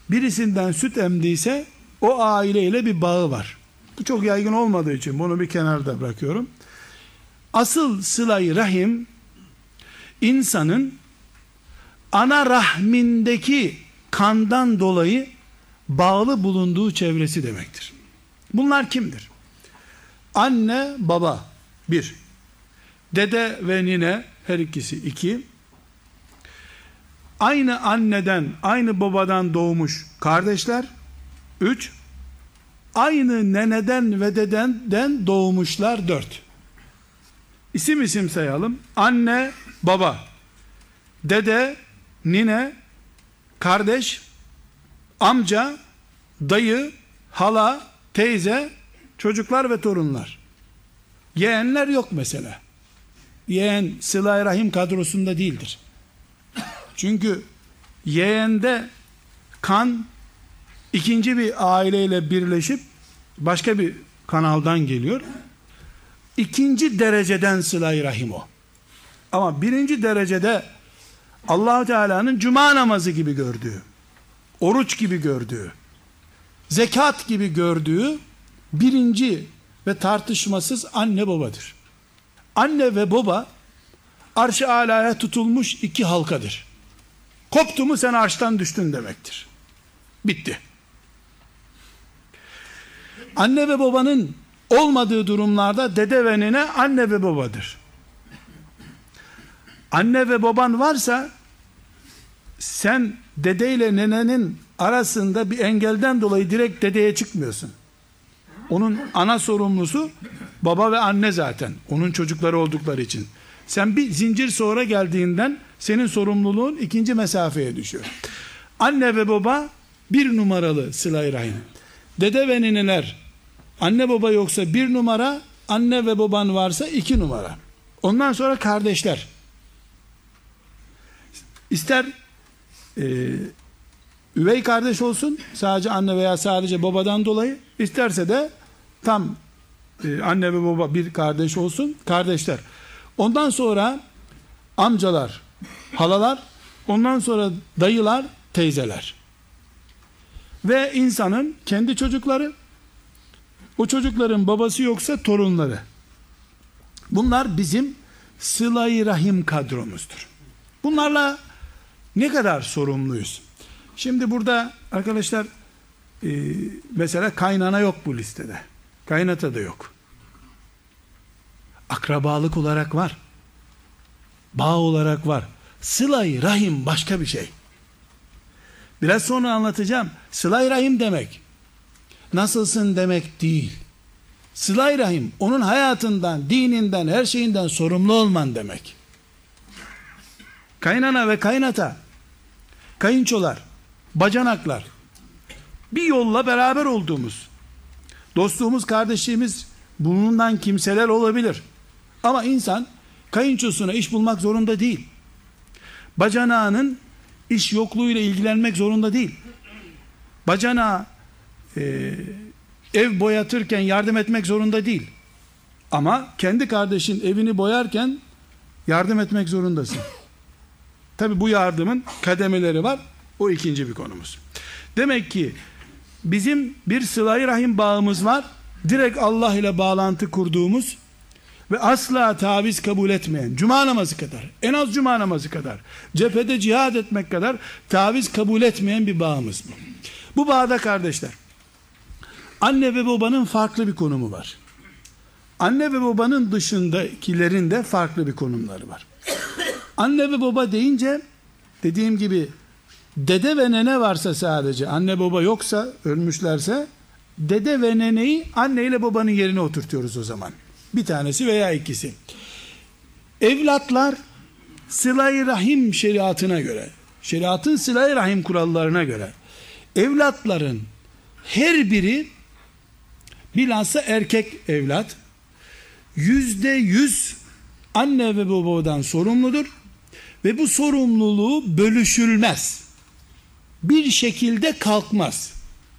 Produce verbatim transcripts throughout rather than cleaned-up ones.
birisinden süt emdiyse o aileyle bir bağı var. Bu çok yaygın olmadığı için bunu bir kenarda bırakıyorum. Asıl sıla-i rahim, insanın ana rahmindeki kandan dolayı bağlı bulunduğu çevresi demektir. Bunlar kimdir? Anne, baba bir, dede ve nine her ikisi iki, aynı anneden, aynı babadan doğmuş kardeşler üç, aynı neneden ve dedenden doğmuşlar dört. İsim isim sayalım. Anne, baba, dede, nine, kardeş, amca, dayı, hala, teyze, çocuklar ve torunlar. Yeğenler yok mesela. Yeğen sıla-i rahim kadrosunda değildir. Çünkü yeğende kan ikinci bir aileyle birleşip başka bir kanaldan geliyor. İkinci dereceden sıla-i rahim o. Ama birinci derecede Allah-u Teala'nın cuma namazı gibi gördüğü, oruç gibi gördüğü, zekat gibi gördüğü birinci ve tartışmasız anne babadır. Anne ve baba arş-ı alaya tutulmuş iki halkadır. Koptu mu sen arştan düştün demektir. Bitti. Anne ve babanın olmadığı durumlarda dede ve nene anne ve babadır. Anne ve baban varsa sen dede ile nenenin arasında bir engelden dolayı direkt dedeye çıkmıyorsun. Onun ana sorumlusu baba ve anne zaten. Onun çocukları oldukları için. Sen bir zincir sonra geldiğinden senin sorumluluğun ikinci mesafeye düşüyor. Anne ve baba bir numaralı sıla-i rahim. Dede ve nineler anne baba yoksa bir numara, anne ve baban varsa iki numara. Ondan sonra kardeşler. İster e, üvey kardeş olsun, sadece anne veya sadece babadan dolayı, isterse de tam e, anne ve baba bir kardeş olsun, kardeşler. Ondan sonra amcalar, halalar, ondan sonra dayılar, teyzeler. Ve insanın kendi çocukları, o çocukların babası yoksa torunları. Bunlar bizim sıla-i rahim kadromuzdur. Bunlarla ne kadar sorumluyuz? Şimdi burada arkadaşlar e, mesela kaynana yok bu listede. Kaynata da yok. Akrabalık olarak var. Bağ olarak var. Sıla-i rahim başka bir şey. Biraz sonra anlatacağım. Sıla-i rahim demek nasılsın demek değil. Sıla-i rahim onun hayatından, dininden, her şeyinden sorumlu olman demek. Kaynana ve kaynata, kayınçolar, bacanaklar, bir yolla beraber olduğumuz, dostluğumuz, kardeşliğimiz bulunan kimseler olabilir. Ama insan kayınçosuna iş bulmak zorunda değil. Bacanağının iş yokluğuyla ilgilenmek zorunda değil. Bacanağa e, ev boyatırken yardım etmek zorunda değil. Ama kendi kardeşin evini boyarken yardım etmek zorundasın. Tabi bu yardımın kademeleri var. O ikinci bir konumuz. Demek ki bizim bir sıla-i rahim bağımız var. Direkt Allah ile bağlantı kurduğumuz ve asla taviz kabul etmeyen, cuma namazı kadar, en az cuma namazı kadar, cephede cihad etmek kadar taviz kabul etmeyen bir bağımız bu. Bu bağda kardeşler, anne ve babanın farklı bir konumu var. Anne ve babanın dışındakilerin de farklı bir konumları var. Anne ve baba deyince, dediğim gibi dede ve nene varsa sadece, anne baba yoksa, ölmüşlerse, dede ve neneyi anne ile babanın yerine oturtuyoruz o zaman. Bir tanesi veya ikisi. Evlatlar sıla-i rahim şeriatına göre, şeriatın sıla-i rahim kurallarına göre, evlatların her biri, bilhassa erkek evlat, yüzde yüz anne ve babadan sorumludur ve bu sorumluluğu bölüşülmez. Bir şekilde kalkmaz.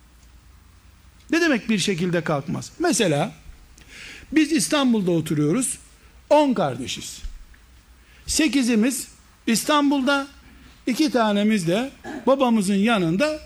Ne demek bir şekilde kalkmaz? Mesela biz İstanbul'da oturuyoruz, on kardeşiz. Sekizimiz İstanbul'da, iki tanemiz de babamızın yanında